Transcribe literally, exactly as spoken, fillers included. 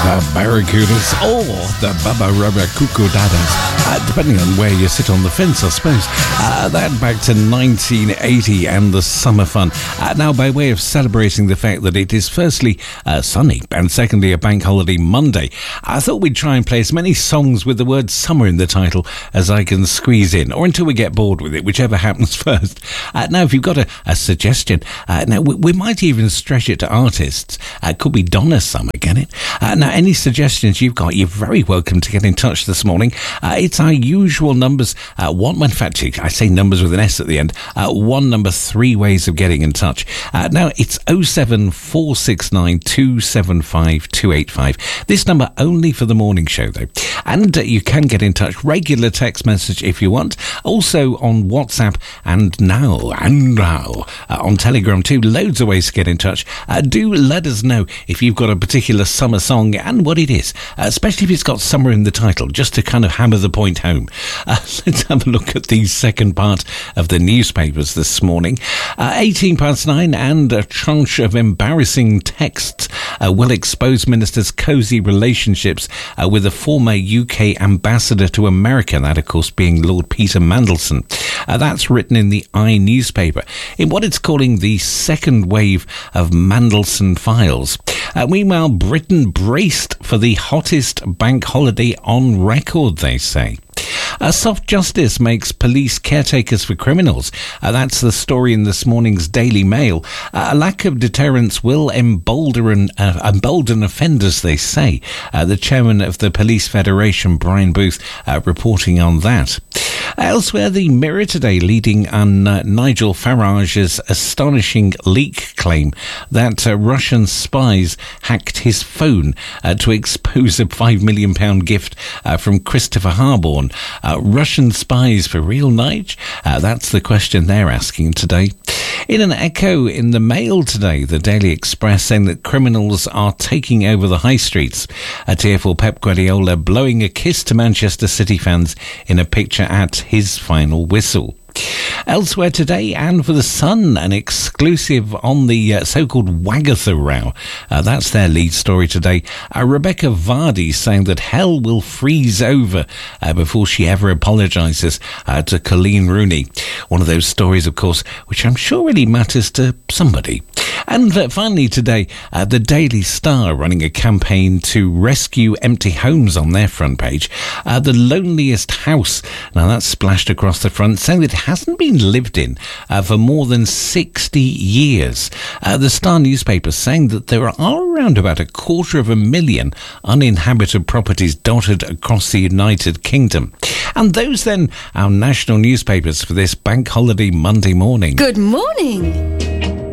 the Barracudas or the Baba Rubber Cuckoo Dadas, uh, depending on where you sit on the fence, I suppose. Uh, that back to nineteen eighty and the summer fun. Uh, now, by way of celebrating the fact that it is firstly uh, sunny and secondly a bank holiday Monday, I thought we'd try and play as many songs with the word summer in the title as I can squeeze in, or until we get bored with it, whichever happens first. Uh, now, if you've got a, a suggestion, uh, now we, we might even stretch it to artists. Uh, could be Donna Summer, get it? Uh, now, any suggestions you've got, you're very welcome to get in touch this morning. Uh, it's our usual numbers. Uh, one, in fact, I say numbers with an S at the end. Uh, one number, three ways of getting in touch. Uh, now, it's oh seven four six nine two seven five two eight five. This number only for the morning show, though. And uh, you can get in touch. Regular text message if you want. Also on WhatsApp and now, and now, uh, on Telegram too. Loads of ways to get in touch. Uh, do let us know if you've got a particular summer song and what it is, uh, especially if it's got summer in the title, just to kind of hammer the point home. Uh, let's have a look at the second part of the newspapers this morning. Uh, eighteen past nine, and a tranche of embarrassing texts uh, will expose ministers' cosy relationships uh, with a former U K ambassador to America, that of course being Lord Peter Mandelson. Uh, that's written in the I newspaper, in what it's calling the second wave of Mandelson files. Uh, meanwhile, Britain braced for the hottest bank holiday on record, they say. Uh, soft justice makes police caretakers for criminals. Uh, that's the story in this morning's Daily Mail. Uh, a lack of deterrence will embolden, uh, embolden offenders, they say. Uh, the chairman of the Police Federation, Brian Booth, uh, reporting on that. Elsewhere, the Mirror today leading on uh, Nigel Farage's astonishing leak claim that uh, Russian spies hacked his phone uh, to expose a five million pounds gift uh, from Christopher Harborne. Uh, Russian spies for real, Nige? Uh, that's the question they're asking today. In an echo in the Mail today, the Daily Express saying that criminals are taking over the high streets. A tearful Pep Guardiola blowing a kiss to Manchester City fans in a picture at his final whistle. Elsewhere today, and for The Sun, an exclusive on the uh, so-called Wagatha row. Uh, that's their lead story today. Uh, Rebecca Vardy saying that hell will freeze over uh, before she ever apologises uh, to Colleen Rooney. One of those stories, of course, which I'm sure really matters to somebody. And uh, finally today, uh, the Daily Star running a campaign to rescue empty homes on their front page. Uh, the loneliest house, now that's splashed across the front, saying that it hasn't been lived in uh, for more than sixty years. Uh, the Star newspaper saying that there are around about a quarter of a million uninhabited properties dotted across the United Kingdom. And those then, our national newspapers for this bank holiday Monday morning. Good morning.